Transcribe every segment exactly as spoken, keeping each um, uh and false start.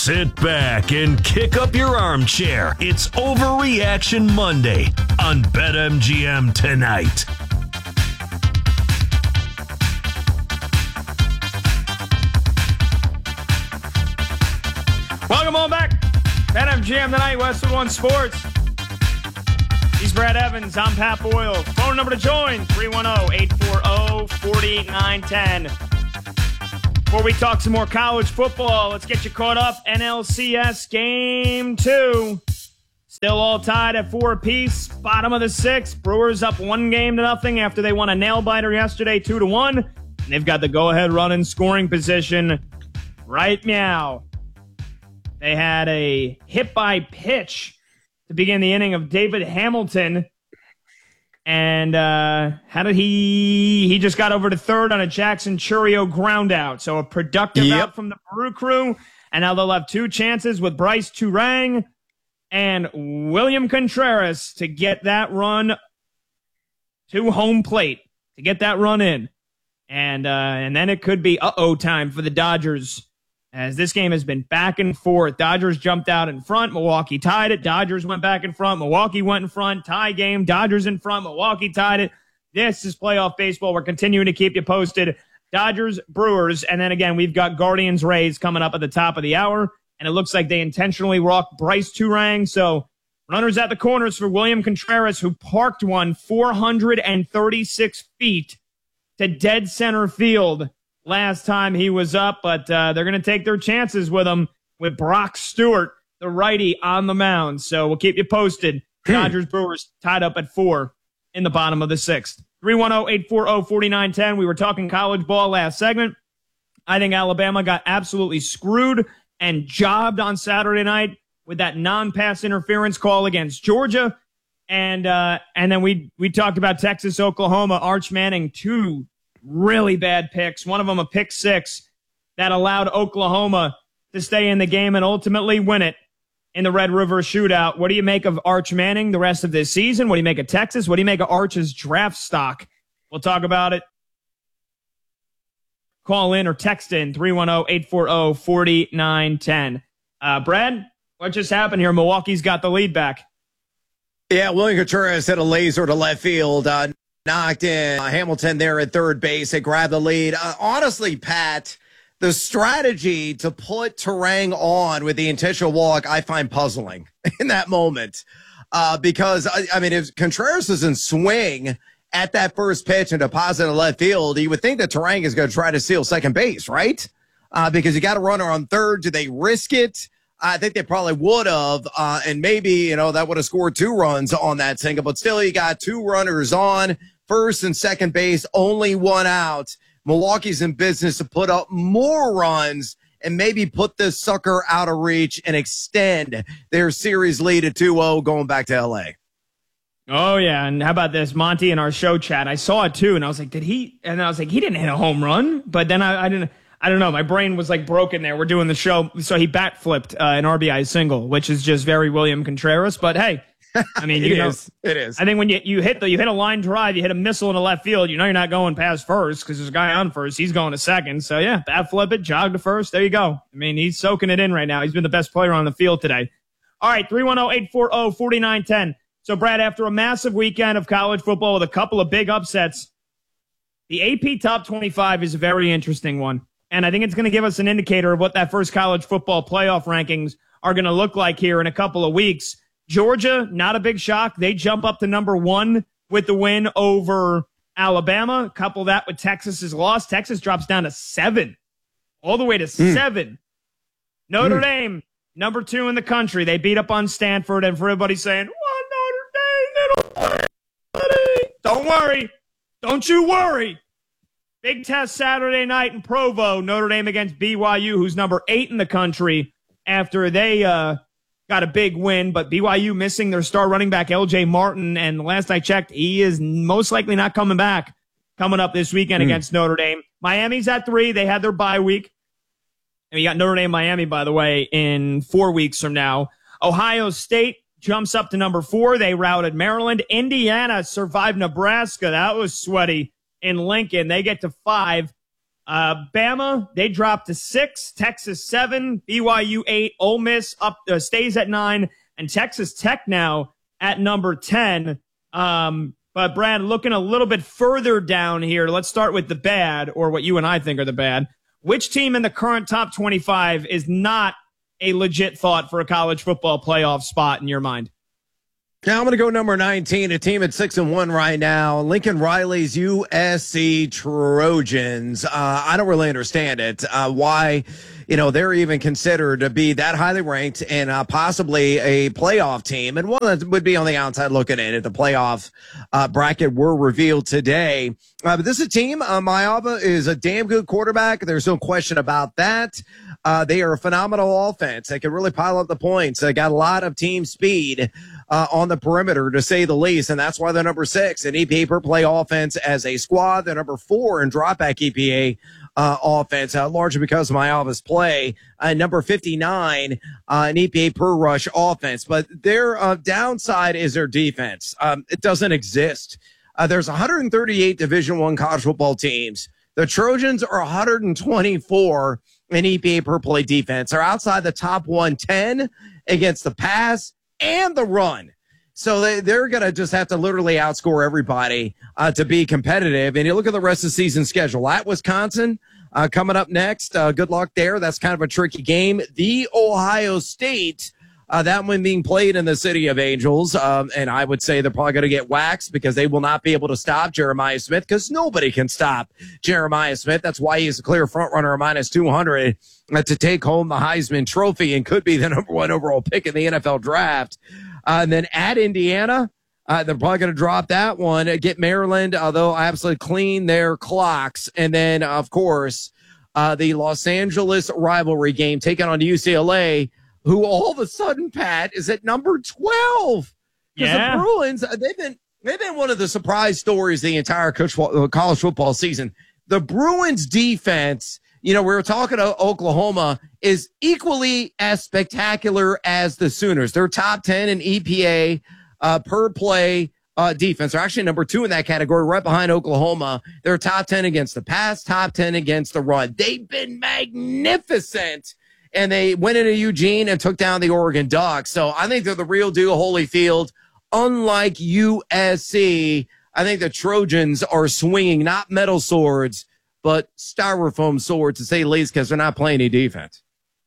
Sit back and kick up your armchair. It's Overreaction Monday on BetMGM tonight. Welcome on back. BetMGM tonight, Westwood One Sports. He's Brad Evans. I'm Pat Boyle. Phone number to join, three one zero, eight four zero, four nine one zero. Before we talk some more college football, let's get you caught up. N L C S Game two. Still all tied at four apiece. Bottom of the sixth. Brewers up one game to nothing after they won a nail-biter yesterday, two to one. And they've got the go-ahead run in scoring position right now. They had a hit-by-pitch to begin the inning of David Hamilton. And uh, how did he... He just got over to third on a Jackson Chourio ground out. So a productive yep. out from the Brew Crew. And now they'll have two chances with Bryce Turang and William Contreras to get that run to home plate, to get that run in. And, uh, and then it could be uh-oh time for the Dodgers, as this game has been back and forth. Dodgers jumped out in front. Milwaukee tied it. Dodgers went back in front. Milwaukee went in front. Tie game. Dodgers in front. Milwaukee tied it. This is playoff baseball. We're continuing to keep you posted. Dodgers, Brewers, and then again, we've got Guardians, Rays coming up at the top of the hour, and it looks like they intentionally walked Bryce Turang. So runners at the corners for William Contreras, who parked one four hundred thirty-six feet to dead center field last time he was up, but uh, they're going to take their chances with him with Brock Stewart, the righty, on the mound. So we'll keep you posted. Dodgers Brewers tied up at four in the bottom of the sixth. three one zero, eight four zero, four nine one zero. We were talking college ball last segment. I think Alabama got absolutely screwed and jobbed on Saturday night with that non-pass interference call against Georgia. And uh, and then we we talked about Texas, Oklahoma, Arch Manning, two really bad picks. One of them a pick six that allowed Oklahoma to stay in the game and ultimately win it in the Red River Shootout. What do you make of Arch Manning the rest of this season? What do you make of Texas? What do you make of Arch's draft stock? We'll talk about it. Call in or text in three one zero, eight four zero, four nine one zero. Uh, Brad, what just happened here? Milwaukee's got the lead back. Yeah, William Contreras hit a laser to left field. Uh, knocked in. Uh, Hamilton there at third base. They grabbed the lead. Uh, honestly, Pat, the strategy to put Turang on with the intentional walk, I find puzzling in that moment. Uh, because, I, I mean, if Contreras is in swing at that first pitch and deposit in left field, you would think that Turang is going to try to steal second base, right? Uh, because you got a runner on third. Do they risk it? I think they probably would have, uh, and maybe, you know, that would have scored two runs on that single. But still, you got two runners on first and second base, only one out. Milwaukee's in business to put up more runs and maybe put this sucker out of reach and extend their series lead to two oh going back to L A. Oh, yeah. And how about this? Monty in our show chat, I saw it too, and I was like, did he? And I was like, he didn't hit a home run. But then I, I didn't. I don't know. My brain was like broken there. We're doing the show. So he bat flipped uh, an R B I single, which is just very William Contreras. But hey, I mean, you it know, is. It is. I think when you, you hit the, you hit a line drive, you hit a missile in the left field, you know, you're not going past first because there's a guy on first. He's going to second. So yeah, bat flip it, jog to first. There you go. I mean, he's soaking it in right now. He's been the best player on the field today. All right. three one zero, eight four zero, four nine one zero. So Brad, after a massive weekend of college football with a couple of big upsets, the A P Top twenty-five is a very interesting one. And I think it's going to give us an indicator of what that first college football playoff rankings are going to look like here in a couple of weeks. Georgia, not a big shock. They jump up to number one with the win over Alabama. Couple that with Texas's loss. Texas drops down to seven, all the way to mm. seven. Notre mm. Dame, number two in the country. They beat up on Stanford, and for everybody saying, what, Notre Dame? They don't play. Don't worry. Don't you worry. Big test Saturday night in Provo. Notre Dame against B Y U, who's number eight in the country after they uh, got a big win. But B Y U missing their star running back, L J Martin. And last I checked, he is most likely not coming back coming up this weekend mm. against Notre Dame. Miami's at three. They had their bye week. And you got Notre Dame, Miami, by the way, in four weeks from now. Ohio State jumps up to number four. They routed Maryland. Indiana survived Nebraska. That was sweaty in Lincoln. They get to five. Uh, Bama, they dropped to six, Texas seven, B Y U eight, Ole Miss up uh, stays at nine, and Texas Tech now at number ten. Um, but Brad, looking a little bit further down here, let's start with the bad, or what you and I think are the bad. Which team in the current top twenty-five is not a legit thought for a college football playoff spot in your mind? Now I'm going to go number nineteen, a team at six and one right now. Lincoln Riley's U S C Trojans. Uh, I don't really understand it. Uh, why, you know, they're even considered to be that highly ranked and uh, possibly a playoff team. And one that would be on the outside looking in at the playoff uh, bracket were revealed today. Uh, but this is a team. Uh, Mayava is a damn good quarterback. There's no question about that. Uh, they are a phenomenal offense. They can really pile up the points. They got a lot of team speed uh, on the perimeter, to say the least, and that's why they're number six in E P A per play offense as a squad. They're number four in dropback E P A uh, offense, uh, largely because of Mayava's play. Uh, number fifty-nine uh, in E P A per rush offense. But their uh, downside is their defense. Um, it doesn't exist. Uh, there's one hundred thirty-eight Division One college football teams. The Trojans are one hundred twenty-four in E P A per play defense. They're outside the top one ten against the pass and the run. So they, they're going to just have to literally outscore everybody uh, to be competitive. And you look at the rest of the season schedule at Wisconsin uh, coming up next. Uh, good luck there. That's kind of a tricky game. The Ohio State, uh, that one being played in the City of Angels. Um, and I would say they're probably going to get waxed because they will not be able to stop Jeremiah Smith, because nobody can stop Jeremiah Smith. That's why he's a clear front runner, minus two hundred uh, to take home the Heisman Trophy and could be the number one overall pick in the N F L draft. Uh, and then at Indiana, uh, they're probably going to drop that one. Uh, get Maryland, although I absolutely clean their clocks. And then, of course, uh, the Los Angeles rivalry game taking on U C L A, who all of a sudden, Pat, is at number twelve. Because Yeah. the Bruins, uh, they've been they've been one of the surprise stories the entire college football season. The Bruins defense, you know, we were talking to Oklahoma, is equally as spectacular as the Sooners. They're top ten in E P A uh, per play uh, defense. They're actually number two in that category, right behind Oklahoma. They're top ten against the pass, top ten against the run. They've been magnificent. And they went into Eugene and took down the Oregon Ducks. So I think they're the real deal, Holyfield. Unlike U S C, I think the Trojans are swinging not metal swords, but styrofoam swords, to say the least, because they're not playing any defense.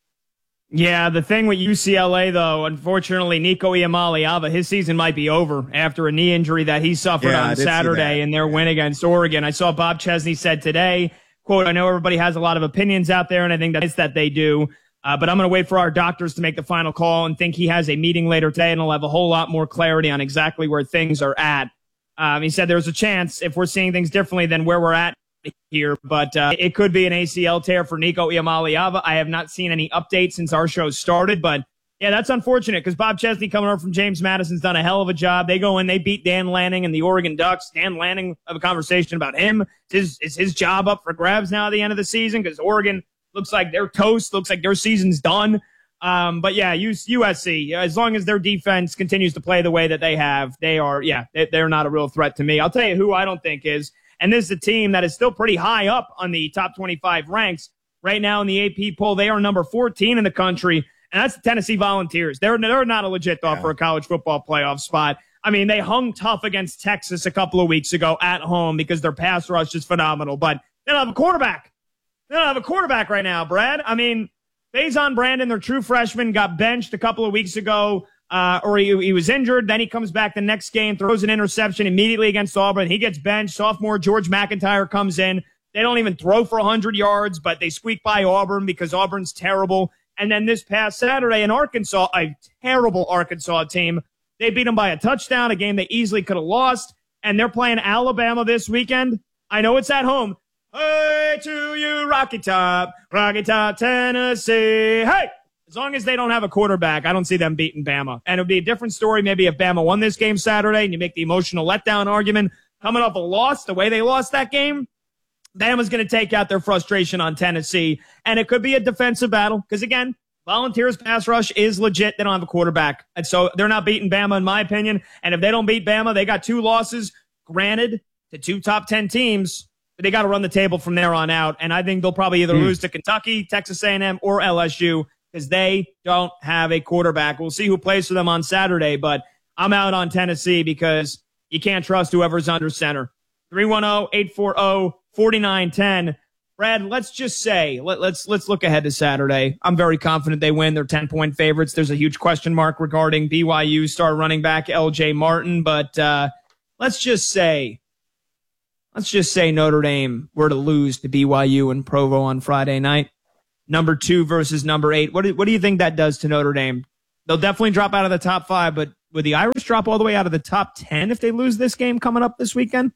Yeah, the thing with U C L A, though, unfortunately, Nico Iamaleava, his season might be over after a knee injury that he suffered Yeah, I on did see Saturday that. in their win against Oregon. I saw Bob Chesney said today, quote, "I know everybody has a lot of opinions out there, and I think that's that they do. Uh, but I'm going to wait for our doctors to make the final call, and think he has a meeting later today, and he'll have a whole lot more clarity on exactly where things are at." Um, he said there's a chance, if we're seeing things differently than where we're at here, but uh, it could be an A C L tear for Nico Iamaleava. I have not seen any updates since our show started, but yeah, that's unfortunate because Bob Chesney coming over from James Madison's done a hell of a job. They go in, they beat Dan Lanning and the Oregon Ducks. Dan Lanning, have a conversation about him. Is his, is his job up for grabs now at the end of the season? Because Oregon looks like they're toast. Looks like their season's done. Um, but yeah, U S C, as long as their defense continues to play the way that they have, they are, yeah, they, they're not a real threat to me. I'll tell you who I don't think is, and this is a team that is still pretty high up on the top twenty-five ranks right now in the A P poll. They are number fourteen in the country, and that's the Tennessee Volunteers. They're, they're not a legit thought Yeah. for a college football playoff spot. I mean, they hung tough against Texas a couple of weeks ago at home because their pass rush is phenomenal, but they don't have a quarterback. They don't have a quarterback right now, Brad. I mean, Faison Brandon, their true freshman, got benched a couple of weeks ago, uh, or he, he was injured. Then he comes back the next game, throws an interception immediately against Auburn. He gets benched. Sophomore George McIntyre comes in. They don't even throw for one hundred yards, but they squeak by Auburn because Auburn's terrible. And then this past Saturday in Arkansas, a terrible Arkansas team, they beat them by a touchdown, a game they easily could have lost. And they're playing Alabama this weekend. I know it's at home. Hey to you, Rocky Top, Rocky Top, Tennessee. Hey! As long as they don't have a quarterback, I don't see them beating Bama. And it would be a different story maybe if Bama won this game Saturday and you make the emotional letdown argument. Coming off a loss, the way they lost that game, Bama's going to take out their frustration on Tennessee. And it could be a defensive battle because, again, Volunteers pass rush is legit. They don't have a quarterback. And so they're not beating Bama, in my opinion. And if they don't beat Bama, they got two losses, granted, to two top ten teams. but they got to run the table from there on out. And I think they'll probably either mm. lose to Kentucky, Texas A and M, or L S U because they don't have a quarterback. We'll see who plays for them on Saturday, but I'm out on Tennessee because you can't trust whoever's under center. three one zero, eight four zero, four nine one zero. Brad, let's just say, let, let's let's look ahead to Saturday. I'm very confident they win. They're ten-point favorites. There's a huge question mark regarding B Y U star running back L J Martin, but uh, let's just say, let's just say Notre Dame were to lose to B Y U in Provo on Friday night. Number two versus number eight. What do, what do you think that does to Notre Dame? They'll definitely drop out of the top five, but would the Irish drop all the way out of the top ten if they lose this game coming up this weekend?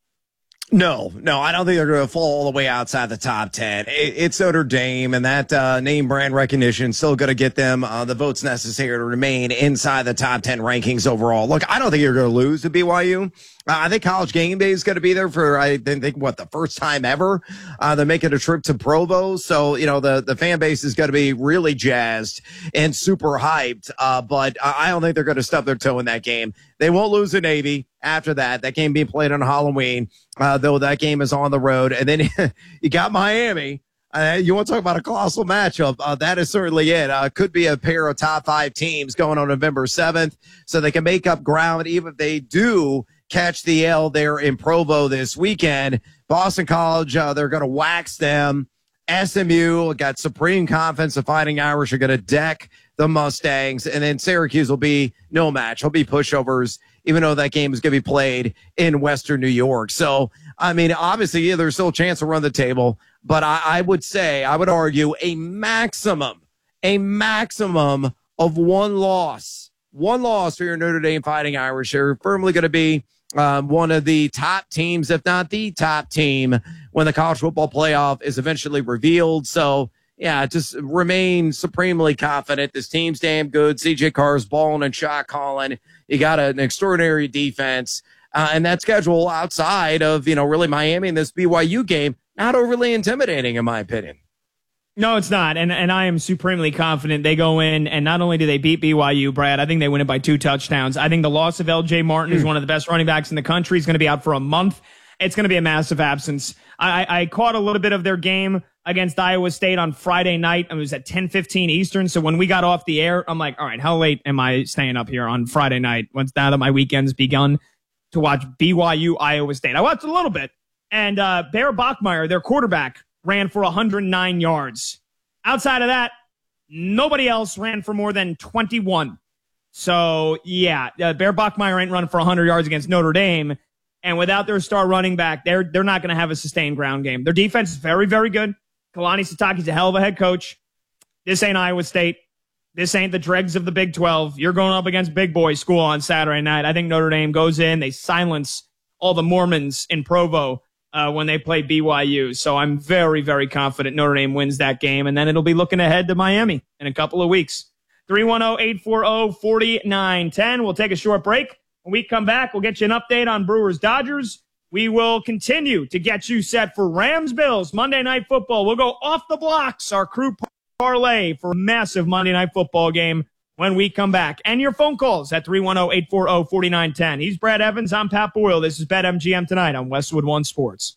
No, no, I don't think they're going to fall all the way outside the top ten. It, it's Notre Dame, and that uh, name brand recognition still going to get them uh, the votes necessary to remain inside the top ten rankings overall. Look, I don't think you're going to lose to B Y U. Uh, I think College Game Day is going to be there for, I think, what, the first time ever. Uh, they're making a trip to Provo. So, you know, the, the fan base is going to be really jazzed and super hyped. Uh, but I don't think they're going to stub their toe in that game. They won't lose to Navy after that. That game being played on Halloween, uh, though that game is on the road. And then you got Miami. Uh, you want to talk about a colossal matchup? Uh, that is certainly it. Uh, could be a pair of top five teams going on November seventh, so they can make up ground even if they do catch the L there in Provo this weekend. Boston College, uh, they're going to wax them. S M U got supreme confidence. The Fighting Irish are going to deck the Mustangs, and then Syracuse will be no match. He'll be pushovers, even though that game is going to be played in Western New York. So, I mean, obviously, yeah, there's still a chance to run the table, but I, I would say, I would argue a maximum, a maximum of one loss, one loss for your Notre Dame Fighting Irish. They're firmly going to be um, one of the top teams, if not the top team, when the college football playoff is eventually revealed. So, yeah, just remain supremely confident. This team's damn good. C J Carr's balling and shot calling. You got an extraordinary defense. Uh, and that schedule outside of, you know, really Miami and this B Y U game, not overly intimidating, in my opinion. No, it's not. And and I am supremely confident they go in, and not only do they beat B Y U, Brad, I think they win it by two touchdowns. I think the loss of L J Martin, who's mm. one of the best running backs in the country, is going to be out for a month. It's going to be a massive absence. I, I caught a little bit of their game against Iowa State on Friday night. It was at ten fifteen Eastern. So when we got off the air, I'm like, all right, how late am I staying up here on Friday night once now that my weekend's begun to watch B Y U Iowa State? I watched a little bit. And uh, Bear Bachmeier, their quarterback, ran for one hundred nine yards. Outside of that, nobody else ran for more than twenty-one. So, yeah, uh, Bear Bachmeier ain't running for one hundred yards against Notre Dame. And without their star running back, they're they're not going to have a sustained ground game. Their defense is very, very good. Kalani Sitake's a hell of a head coach. This ain't Iowa State. This ain't the dregs of the Big twelve. You're going up against big boy school on Saturday night. I think Notre Dame goes in. They silence all the Mormons in Provo uh, when they play B Y U. So I'm very, very confident Notre Dame wins that game. And then it'll be looking ahead to Miami in a couple of weeks. three one zero, eight four zero, four nine one zero. We'll take a short break. When we come back, we'll get you an update on Brewers-Dodgers. We will continue to get you set for Rams-Bills Monday Night Football. We'll go off the blocks, our crew parlay for a massive Monday Night Football game when we come back. And your phone calls at three one zero, eight four zero, four nine one zero. He's Brad Evans. I'm Pat Boyle. This is BetMGM Tonight on Westwood One Sports.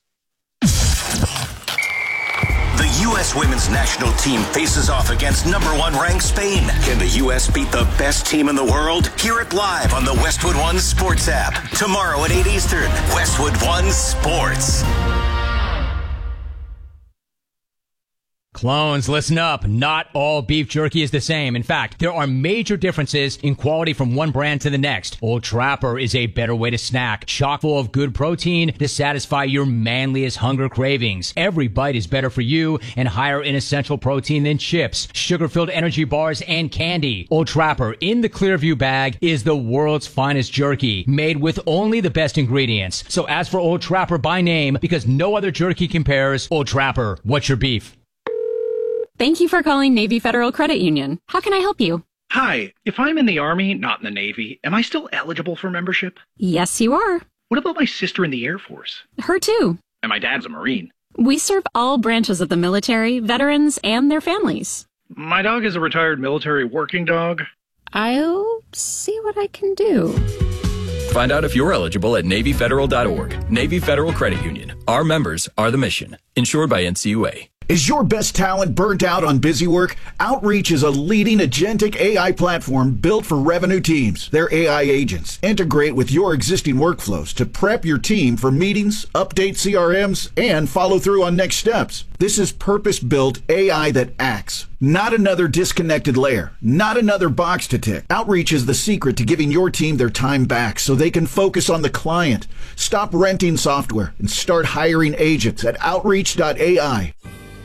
The U S women's national team faces off against number one ranked Spain. Can the U S beat the best team in the world? Hear it live on the Westwood One Sports app. Tomorrow at eight Eastern, Westwood One Sports. Clones, listen up. Not all beef jerky is the same. In fact, there are major differences in quality from one brand to the next. Old Trapper is a better way to snack, chock full of good protein to satisfy your manliest hunger cravings. Every bite is better for you and higher in essential protein than chips, sugar-filled energy bars, and candy. Old Trapper in the Clearview bag is the world's finest jerky, made with only the best ingredients. So ask for Old Trapper by name because no other jerky compares. Old Trapper, what's your beef? Thank you for calling Navy Federal Credit Union. How can I help you? Hi, if I'm in the Army, not in the Navy, am I still eligible for membership? Yes, you are. What about my sister in the Air Force? Her too. And my dad's a Marine. We serve all branches of the military, veterans, and their families. My dog is a retired military working dog. I'll see what I can do. Find out if you're eligible at Navy Federal dot org. Navy Federal Credit Union. Our members are the mission. Insured by N C U A. Is your best talent burnt out on busy work? Outreach is a leading agentic A I platform built for revenue teams. Their A I agents integrate with your existing workflows to prep your team for meetings, update C R Ms, and follow through on next steps. This is purpose-built A I that acts. Not another disconnected layer. Not another box to tick. Outreach is the secret to giving your team their time back so they can focus on the client. Stop renting software and start hiring agents at outreach dot A I.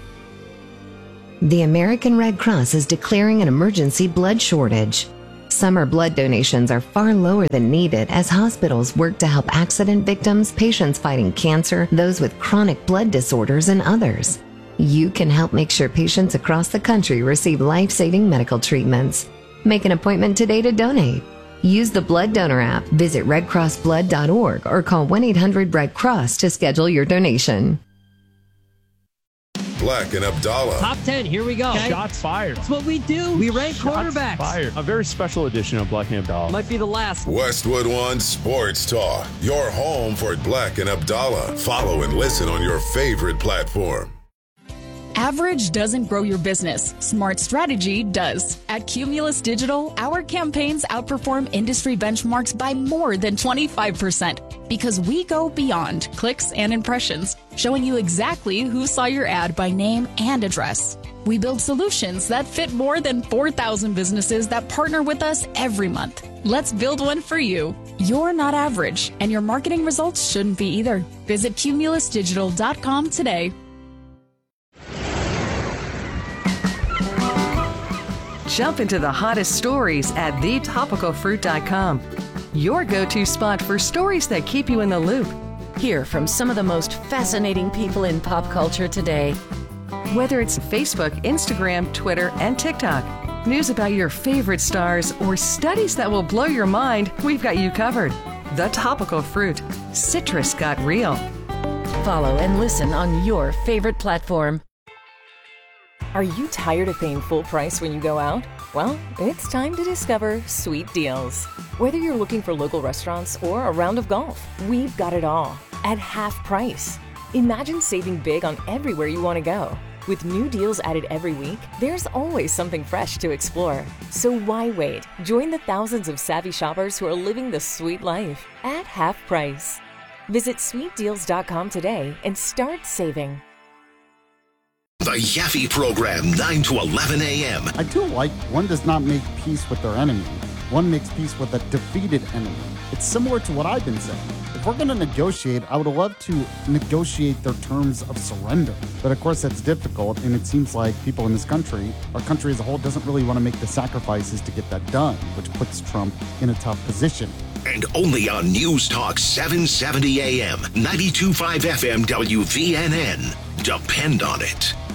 The American Red Cross is declaring an emergency blood shortage. Summer blood donations are far lower than needed as hospitals work to help accident victims, patients fighting cancer, those with chronic blood disorders, and others. You can help make sure patients across the country receive life-saving medical treatments. Make an appointment today to donate. Use the Blood Donor app, visit red cross blood dot org, or call one eight hundred red cross to schedule your donation. Black and Abdallah. Top ten, here we go. Okay. Shots fired. That's what we do. We rank Shots quarterbacks. Fired. A very special edition of Black and Abdallah. Might be the last. Westwood One Sports Talk. Your home for Black and Abdallah. Follow and listen on your favorite platform. Average doesn't grow your business. Smart strategy does. At Cumulus Digital, our campaigns outperform industry benchmarks by more than twenty-five percent because we go beyond clicks and impressions, showing you exactly who saw your ad by name and address. We build solutions that fit more than four thousand businesses that partner with us every month. Let's build one for you. You're not average, and your marketing results shouldn't be either. Visit cumulus digital dot com today. Jump into the hottest stories at the topical fruit dot com. Your go-to spot for stories that keep you in the loop. Hear from some of the most fascinating people in pop culture today. Whether it's Facebook, Instagram, Twitter, and TikTok, news about your favorite stars, or studies that will blow your mind, we've got you covered. The Topical Fruit. Citrus got real. Follow and listen on your favorite platform. Are you tired of paying full price when you go out? Well, it's time to discover Sweet Deals. Whether you're looking for local restaurants or a round of golf, we've got it all at half price. Imagine saving big on everywhere you want to go. With new deals added every week, there's always something fresh to explore. So why wait? Join the thousands of savvy shoppers who are living the sweet life at half price. Visit sweet deals dot com today and start saving. The Yaffe Program, nine to eleven a.m. I do like one does not make peace with their enemy. One makes peace with a defeated enemy. It's similar to what I've been saying. If we're going to negotiate, I would love to negotiate their terms of surrender. But of course, that's difficult, and it seems like people in this country, our country as a whole, doesn't really want to make the sacrifices to get that done, which puts Trump in a tough position. And only on News Talk seven seventy a.m., ninety-two point five F M W V N N. Depend on it.